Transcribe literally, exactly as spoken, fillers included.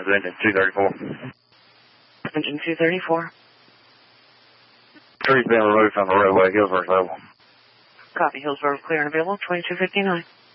engine two thirty-four. Engine two thirty-four. Tree's been removed from the roadway. Hillsboro's level. Copy. Hillsboro clear and available. twenty-two fifty-nine.